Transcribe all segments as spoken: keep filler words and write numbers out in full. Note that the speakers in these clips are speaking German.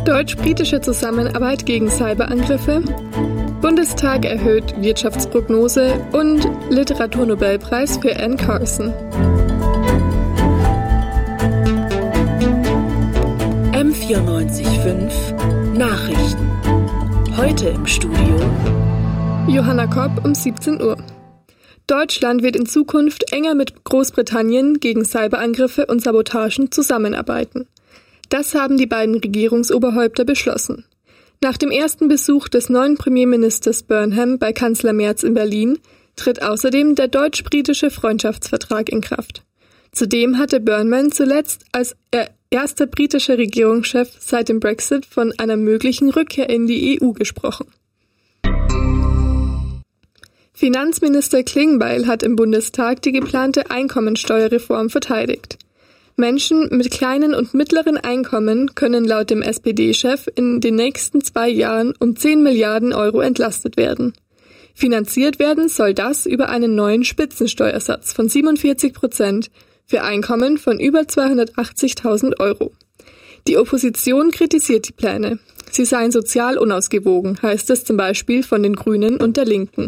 Deutsch-britische Zusammenarbeit gegen Cyberangriffe, Bundestag erhöht Wirtschaftsprognose und Literaturnobelpreis für Anne Carson. M vierundneunzig Komma fünf Nachrichten. Heute im Studio Johanna Kopp um siebzehn Uhr. Deutschland wird in Zukunft enger mit Großbritannien gegen Cyberangriffe und Sabotagen zusammenarbeiten. Das haben die beiden Regierungsoberhäupter beschlossen. Nach dem ersten Besuch des neuen Premierministers Burnham bei Kanzler Merz in Berlin tritt außerdem der deutsch-britische Freundschaftsvertrag in Kraft. Zudem hatte Burnham zuletzt als erster britischer Regierungschef seit dem Brexit von einer möglichen Rückkehr in die E U gesprochen. Finanzminister Klingbeil hat im Bundestag die geplante Einkommensteuerreform verteidigt. Menschen mit kleinen und mittleren Einkommen können laut dem S P D-Chef in den nächsten zwei Jahren um zehn Milliarden Euro entlastet werden. Finanziert werden soll das über einen neuen Spitzensteuersatz von siebenundvierzig Prozent für Einkommen von über zweihundertachtzigtausend Euro. Die Opposition kritisiert die Pläne. Sie seien sozial unausgewogen, heißt es zum Beispiel von den Grünen und der Linken.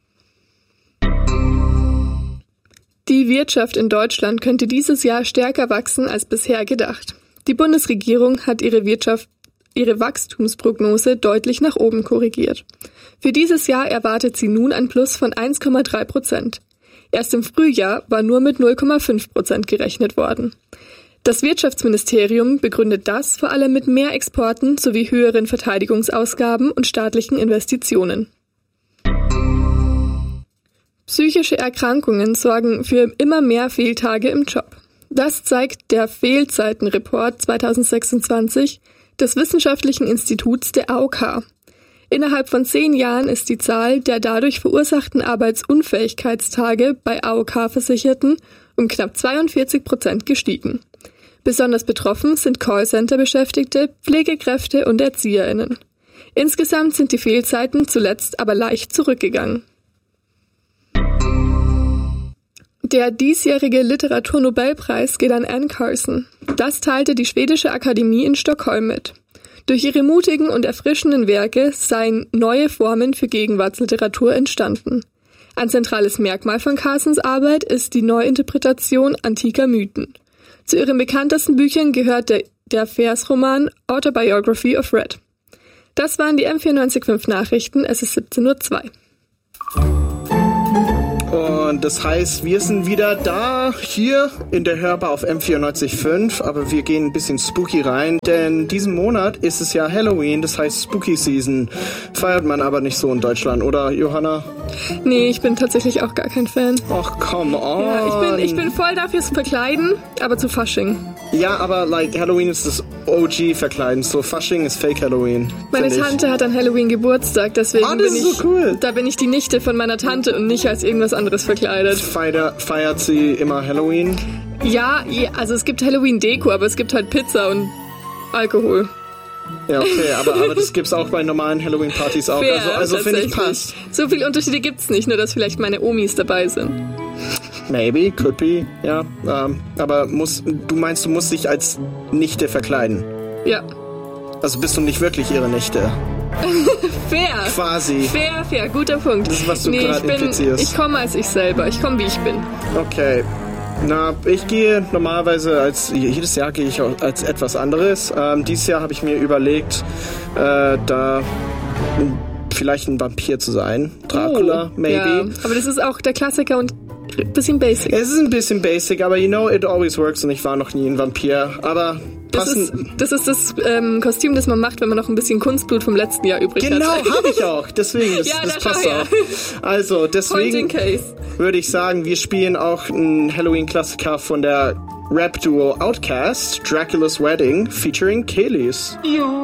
Die Wirtschaft in Deutschland könnte dieses Jahr stärker wachsen als bisher gedacht. Die Bundesregierung hat ihre Wirtschaft, ihre Wachstumsprognose deutlich nach oben korrigiert. Für dieses Jahr erwartet sie nun ein Plus von eins Komma drei Prozent. Erst im Frühjahr war nur mit null Komma fünf Prozent gerechnet worden. Das Wirtschaftsministerium begründet das vor allem mit mehr Exporten sowie höheren Verteidigungsausgaben und staatlichen Investitionen. Psychische Erkrankungen sorgen für immer mehr Fehltage im Job. Das zeigt der Fehlzeitenreport zweitausendsechsundzwanzig des Wissenschaftlichen Instituts der A O K. Innerhalb von zehn Jahren ist die Zahl der dadurch verursachten Arbeitsunfähigkeitstage bei A O K-Versicherten um knapp zweiundvierzig Prozent gestiegen. Besonders betroffen sind Callcenter-Beschäftigte, Pflegekräfte und ErzieherInnen. Insgesamt sind die Fehlzeiten zuletzt aber leicht zurückgegangen. Der diesjährige Literaturnobelpreis geht an Anne Carson. Das teilte die Schwedische Akademie in Stockholm mit. Durch ihre mutigen und erfrischenden Werke seien neue Formen für Gegenwartsliteratur entstanden. Ein zentrales Merkmal von Carsons Arbeit ist die Neuinterpretation antiker Mythen. Zu ihren bekanntesten Büchern gehört der, der Versroman Autobiography of Red. Das waren die M vierundneunzig Komma fünf Nachrichten, es ist siebzehn Uhr zwei. Und das heißt, wir sind wieder da, hier in der Hörbar auf M vierundneunzig Komma fünf, aber wir gehen ein bisschen spooky rein, denn diesen Monat ist es ja Halloween, das heißt Spooky Season. Feiert man aber nicht so in Deutschland, oder Johanna? Nee, ich bin tatsächlich auch gar kein Fan. Ach, come on. Ja, ich bin, ich bin voll dafür zu verkleiden, aber zu Fasching. Ja, aber like Halloween ist das O G-Verkleiden, so Fasching ist Fake Halloween. Meine Tante hat an Halloween Geburtstag, deswegen ah, das bin ist ich, so cool. Da bin ich die Nichte von meiner Tante und nicht als irgendwas anderes verkleidet. Feiert, feiert sie immer Halloween? Ja, also es gibt Halloween-Deko, aber es gibt halt Pizza und Alkohol. Ja, okay, aber, aber das gibt's auch bei normalen Halloween-Partys auch. Fair, also also finde ich passt. So viele Unterschiede gibt's nicht, nur dass vielleicht meine Omis dabei sind. Maybe, could be, ja. Ähm, aber muss, du meinst, du musst dich als Nichte verkleiden? Ja. Also bist du nicht wirklich ihre Nichte? Fair. Quasi. Fair, fair, guter Punkt. Das ist, was du nee, gerade implizierst. Ich komme als ich selber, ich komme wie ich bin. Okay. Na, ich gehe normalerweise als, jedes Jahr gehe ich auch als etwas anderes. Ähm, dieses Jahr habe ich mir überlegt, äh, da vielleicht ein Vampir zu sein. Dracula, oh, maybe. Ja, aber das ist auch der Klassiker und ein bisschen basic. Es ist ein bisschen basic, aber you know, it always works und ich war noch nie ein Vampir. Aber das ist das, ist das ähm, Kostüm, das man macht, wenn man noch ein bisschen Kunstblut vom letzten Jahr übrig genau, hat. Genau, habe ich auch. Deswegen, das, ja, das da passt schau, ja. auch. Also, deswegen würde ich sagen, wir spielen auch einen Halloween-Klassiker von der Rap-Duo Outkast, Dracula's Wedding, featuring Kelis. Jo.